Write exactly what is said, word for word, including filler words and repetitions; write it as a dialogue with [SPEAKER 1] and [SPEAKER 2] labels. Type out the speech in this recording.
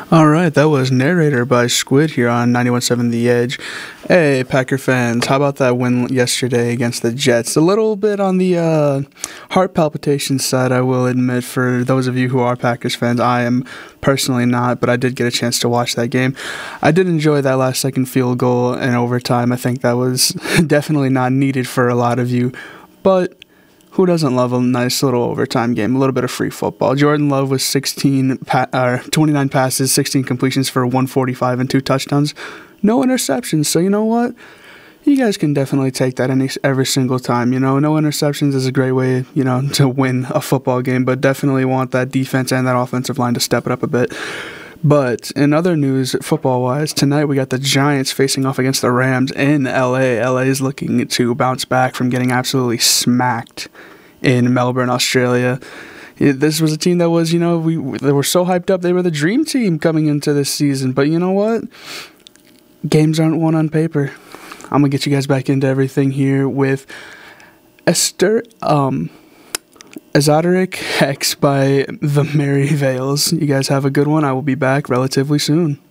[SPEAKER 1] All right, that was Narrator by Squid here on ninety-one point seven The Edge. Hey, Packer fans, how about that win yesterday against the Jets? A little bit on the uh, heart palpitation side, I will admit, for those of you who are Packers fans. I am personally not, but I did get a chance to watch that game. I did enjoy that last second field goal in overtime. I think that was definitely not needed for a lot of you, but who doesn't love a nice little overtime game? A little bit of free football. Jordan Love was sixteen, pa- uh, twenty-nine passes, sixteen completions for one forty-five and two touchdowns. No interceptions. So you know what? You guys can definitely take that any every single time. You know, no interceptions is a great way, you know, to win a football game. But definitely want that defense and that offensive line to step it up a bit. But in other news, football-wise, tonight we got the Giants facing off against the Rams in L A. L A is looking to bounce back from getting absolutely smacked in Melbourne, Australia. This was a team that was, you know, we they were so hyped up. They were the dream team coming into this season. But you know what? Games aren't won on paper. I'm going to get you guys back into everything here with Esther... Um, Esoteric Hex by the Merry Veils. You guys have a good one. I will be back relatively soon.